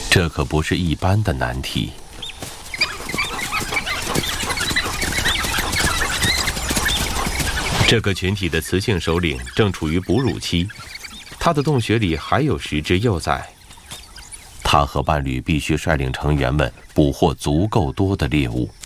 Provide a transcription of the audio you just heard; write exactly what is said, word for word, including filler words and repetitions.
这可不是一般的难题。这个群体的雌性首领正处于哺乳期，他的洞穴里还有十只幼崽。他和伴侣必须率领成员们捕获足够多的猎物。